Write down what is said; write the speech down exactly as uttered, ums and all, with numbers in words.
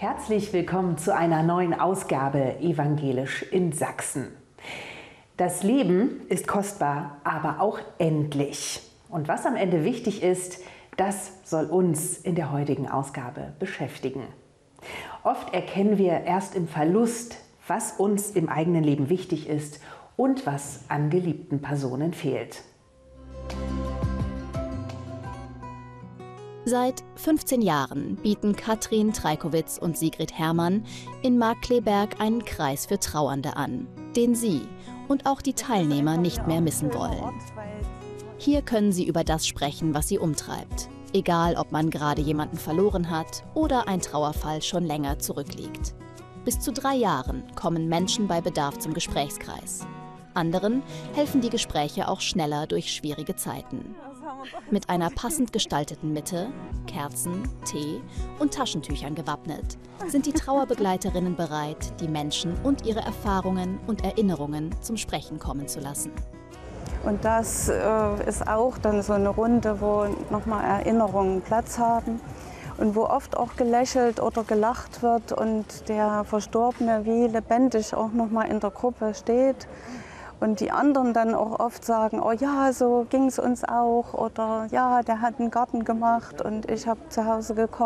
Herzlich willkommen zu einer neuen Ausgabe Evangelisch in Sachsen. Das Leben ist kostbar, aber auch endlich. Und was am Ende wichtig ist, das soll uns in der heutigen Ausgabe beschäftigen. Oft erkennen wir erst im Verlust, was uns im eigenen Leben wichtig ist und was an geliebten Personen fehlt. Seit fünfzehn Jahren bieten Katrin Treikowitz und Sigrid Herrmann in Markkleeberg einen Kreis für Trauernde an, den sie und auch die Teilnehmer nicht mehr missen wollen. Hier können sie über das sprechen, was sie umtreibt, egal ob man gerade jemanden verloren hat oder ein Trauerfall schon länger zurückliegt. Bis zu drei Jahren kommen Menschen bei Bedarf zum Gesprächskreis. Anderen helfen die Gespräche auch schneller durch schwierige Zeiten. Mit einer passend gestalteten Mitte, Kerzen, Tee und Taschentüchern gewappnet, sind die Trauerbegleiterinnen bereit, die Menschen und ihre Erfahrungen und Erinnerungen zum Sprechen kommen zu lassen. Und das äh, ist auch dann so eine Runde, wo nochmal Erinnerungen Platz haben und wo oft auch gelächelt oder gelacht wird und der Verstorbene wie lebendig auch nochmal in der Gruppe steht. Und die anderen dann auch oft sagen, oh ja, so ging es uns auch oder ja, der hat einen Garten gemacht und ich habe zu Hause gekocht.